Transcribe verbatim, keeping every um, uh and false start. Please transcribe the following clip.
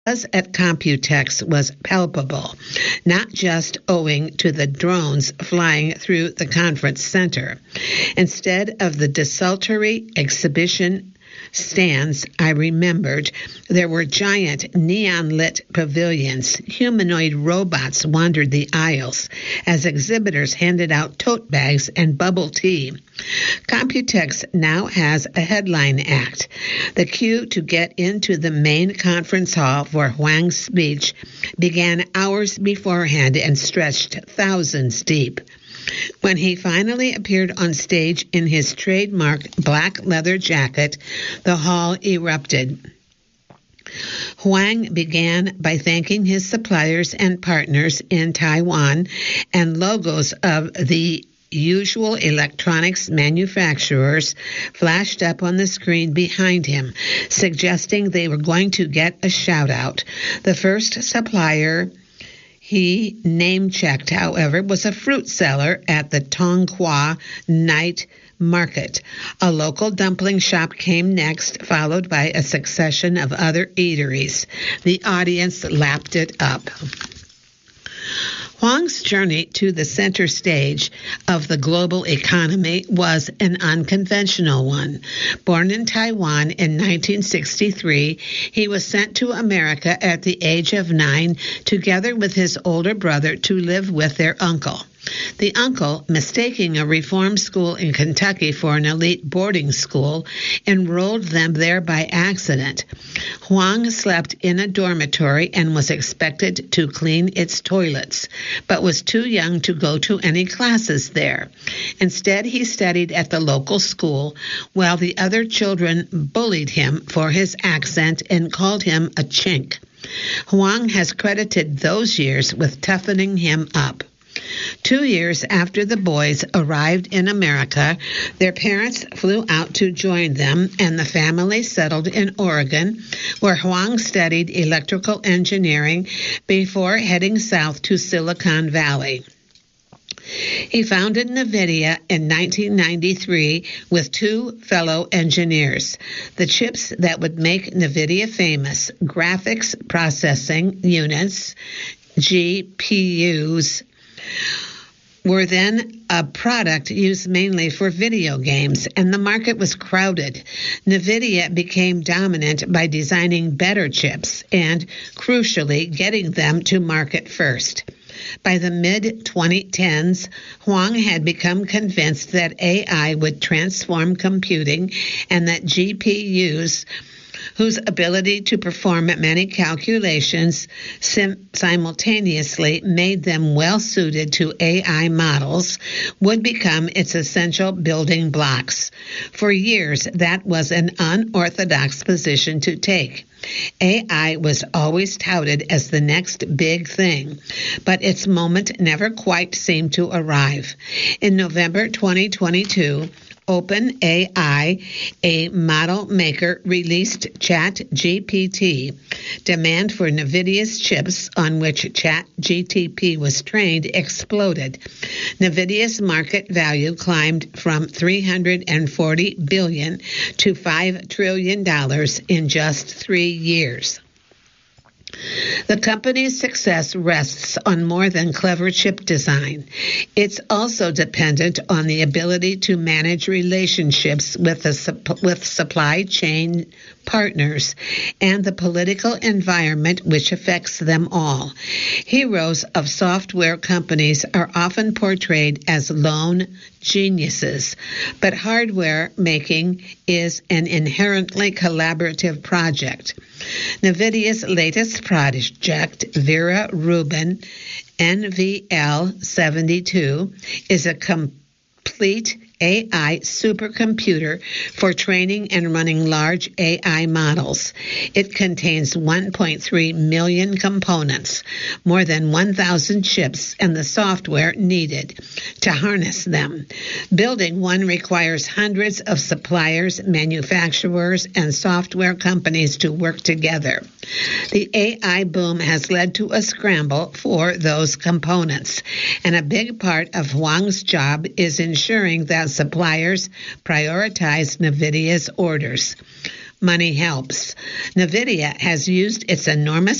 Buzz at Computex was palpable, not just owing to the drones flying through the conference center. Instead of the desultory exhibition stands, I remembered there were giant neon-lit pavilions. Humanoid robots wandered the aisles as exhibitors handed out tote bags and bubble tea. Computex now has a headline act. The queue to get into the main conference hall for Huang's speech began hours beforehand and stretched thousands deep. When he finally appeared on stage in his trademark black leather jacket, the hall erupted. Huang began by thanking his suppliers and partners in Taiwan, and logos of the usual electronics manufacturers flashed up on the screen behind him, suggesting they were going to get a shout-out. The first supplier he name-checked, however, was a fruit seller at the Tonghua Night Market. A local dumpling shop came next, followed by a succession of other eateries. The audience lapped it up. Huang's journey to the center stage of the global economy was an unconventional one. Born in Taiwan in nineteen sixty-three, he was sent to America at the age of nine, together with his older brother, to live with their uncle. The uncle, mistaking a reform school in Kentucky for an elite boarding school, enrolled them there by accident. Huang slept in a dormitory and was expected to clean its toilets, but was too young to go to any classes there. Instead, he studied at the local school, while the other children bullied him for his accent and called him a chink. Huang has credited those years with toughening him up. Two years after the boys arrived in America, their parents flew out to join them, and the family settled in Oregon, where Huang studied electrical engineering before heading south to Silicon Valley. He founded NVIDIA in nineteen ninety-three with two fellow engineers. The chips that would make NVIDIA famous, graphics processing units, G P Us, were then a product used mainly for video games, and the market was crowded. NVIDIA became dominant by designing better chips and, crucially, getting them to market first. By the mid twenty tens, Huang had become convinced that A I would transform computing and that G P Us, whose ability to perform many calculations sim- simultaneously made them well suited to A I models, would become its essential building blocks. For years, that was an unorthodox position to take. A I was always touted as the next big thing, but its moment never quite seemed to arrive. In November twenty twenty-two, OpenAI, a model maker, released ChatGPT. Demand for NVIDIA's chips, on which ChatGPT was trained, exploded. NVIDIA's market value climbed from three hundred forty billion dollars to five trillion dollars in just three years. The company's success rests on more than clever chip design. It's also dependent on the ability to manage relationships with the sup- with supply chain partners and the political environment which affects them all. Heroes of software companies are often portrayed as lone geniuses, but hardware making is an inherently collaborative project. NVIDIA's latest project, Vera Rubin N V L seventy-two, is a complete A I supercomputer for training and running large A I models. It contains one point three million components, more than one thousand chips, and the software needed to harness them. Building one requires hundreds of suppliers, manufacturers, and software companies to work together. The A I boom has led to a scramble for those components, and a big part of Huang's job is ensuring that suppliers prioritize NVIDIA's orders. money helps. NVIDIA has used its enormous